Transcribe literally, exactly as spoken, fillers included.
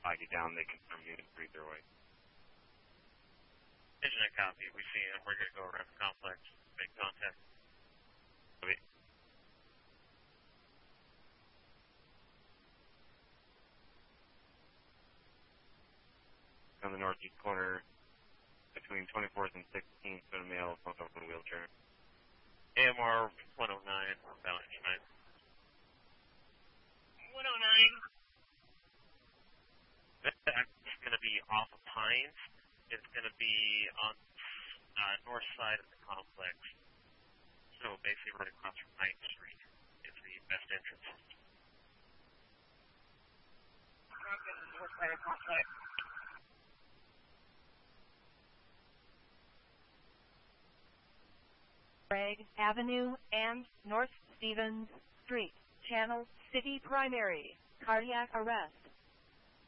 flag you down. They confirm unit three their way. Vision and copy. We see him. We're going to go around the complex. Make contact. Okay. On the northeast corner, between twenty-fourth and sixteenth, been a male slumped over in a wheelchair. A M R one oh nine, balance nine. one oh nine. That's going to be off of Pines. It's going to be on uh, north side of the complex. So basically right across from ninth Street is the best entrance. North side of the complex. Craig Avenue and North Stevens Street, Channel City Primary, cardiac arrest.